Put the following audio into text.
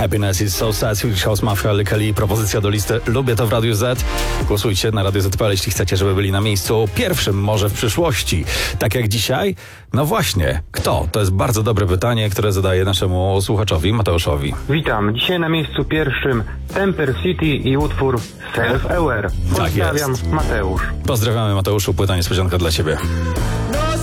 Happiness is so sad, Swedish House Mafia, Lykali, propozycja do listy Lubię to w Radiu Z. Głosujcie na Radio Z.pl, jeśli chcecie, żeby byli na miejscu pierwszym, może w przyszłości. Tak jak dzisiaj? No właśnie, kto? To jest bardzo dobre pytanie, które zadaję naszemu słuchaczowi, Mateuszowi. Witam. Dzisiaj na miejscu pierwszym Temper City i utwór Self Aware. Pozdrawiam, jest. Mateusz. Pozdrawiamy, Mateuszu, płyta niespodzianka dla ciebie. No